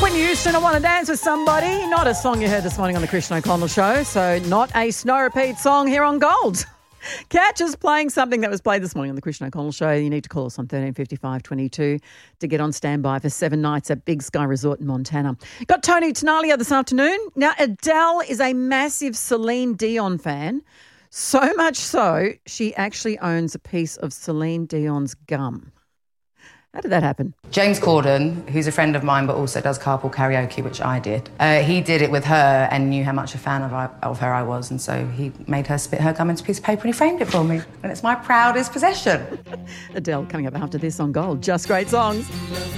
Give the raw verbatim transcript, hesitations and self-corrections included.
Whitney Houston, I Want to Dance with Somebody. Not a song you heard this morning on the Christian O'Connell Show, so not a snow repeat song here on Gold. Catch us playing something that was played this morning on the Christian O'Connell Show. You need to call us on thirteen fifty-five twenty-two to get on standby for seven nights at Big Sky Resort in Montana. Got Tony Tenalia this afternoon. Now, Adele is a massive Celine Dion fan, so much so she actually owns a piece of Celine Dion's gum. How did that happen? James Corden, who's a friend of mine but also does carpool karaoke, which I did, uh, he did it with her and knew how much a fan of, I, of her I was, and so he made her spit her gum into a piece of paper and he framed it for me, and it's my proudest possession. Adele coming up after this on Gold. Just great songs.